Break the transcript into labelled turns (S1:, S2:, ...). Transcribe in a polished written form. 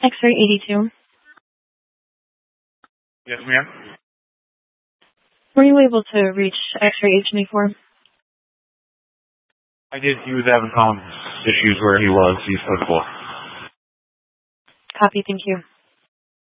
S1: X-ray 82.
S2: Yes, ma'am.
S1: Were you able to reach X-ray 824?
S2: I did. He was having issues where he was. He's put.
S1: Copy, thank you.